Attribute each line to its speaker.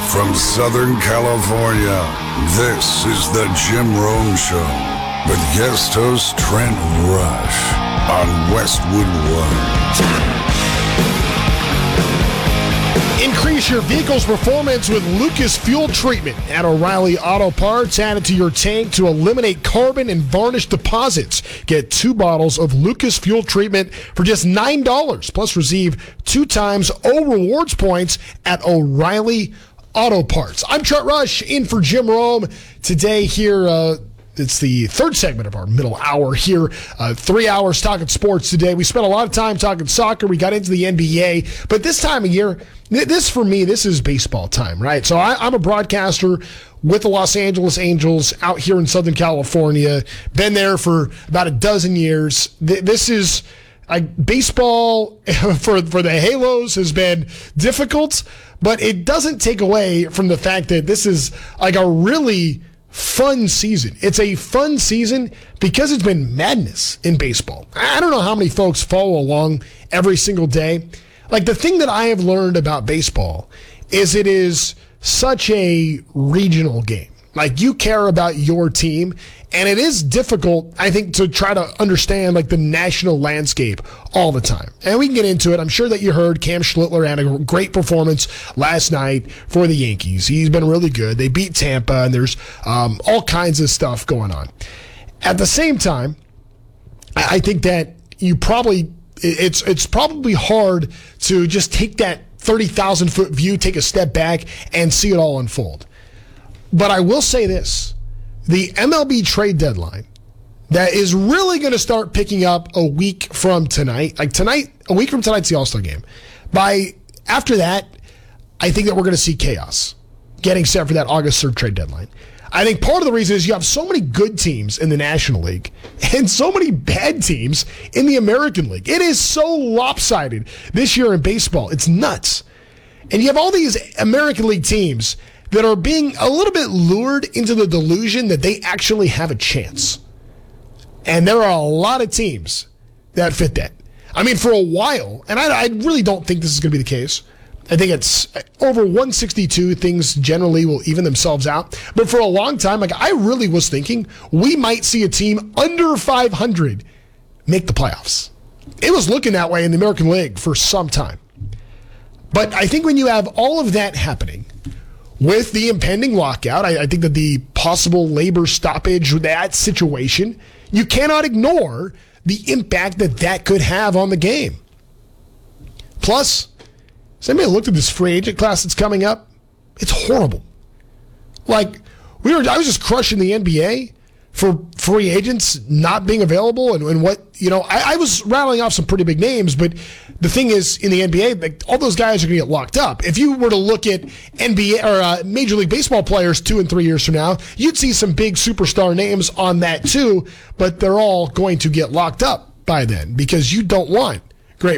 Speaker 1: From Southern California, this is the Jim Rome Show with guest host Trent Rush on Westwood One.
Speaker 2: Increase your vehicle's performance with Lucas Fuel Treatment at O'Reilly Auto Parts. Add it to your tank to eliminate carbon and varnish deposits. Get 2 bottles of Lucas Fuel Treatment for just $9. Plus receive 2 times O Rewards points at O'Reilly Auto Parts. I'm Trent Rush in for Jim Rome today here. It's the third segment of our middle hour here. 3 hours talking sports today. We spent a lot of time talking soccer. We got into the NBA. But this time of year, for me, this is baseball time, right? So I'm a broadcaster with the Los Angeles Angels out here in Southern California. Been there for about a dozen years. This is baseball for the Halos has been difficult, but it doesn't take away from the fact that this is like a really fun season. It's a fun season because it's been madness in baseball. I don't know how many folks follow along every single day. Like, the thing that I have learned about baseball is it is such a regional game. Like, you care about your team, and it is difficult, I think, to try to understand, like, the national landscape all the time. And we can get into it. I'm sure that you heard Cam Schlittler had a great performance last night for the Yankees. He's been really good. They beat Tampa, and there's all kinds of stuff going on. At the same time, I think that it's probably hard to just take that 30,000-foot view, take a step back, and see it all unfold. But I will say this. The MLB trade deadline that is really going to start picking up a week from tonight. A week from tonight's the All-Star game. After that, I think that we're going to see chaos getting set for that August 3rd trade deadline. I think part of the reason is you have so many good teams in the National League and so many bad teams in the American League. It is so lopsided this year in baseball. It's nuts. And you have all these American League teams that are being a little bit lured into the delusion that they actually have a chance. And there are a lot of teams that fit that. I mean, for a while, and I really don't think this is going to be the case. I think it's over 162, things generally will even themselves out. But for a long time, I really was thinking we might see a team under 500 make the playoffs. It was looking that way in the American League for some time. But I think when you have all of that happening, with the impending lockout, I think that the possible labor stoppage, that situation, you cannot ignore the impact that could have on the game. Plus, has anybody looked at this free agent class that's coming up? It's horrible. I was just crushing the NBA for free agents not being available and what, I was rattling off some pretty big names, but the thing is, in the NBA, all those guys are going to get locked up. If you were to look at NBA or Major League Baseball players 2 and 3 years from now, you'd see some big superstar names on that too, but they're all going to get locked up by then because you don't want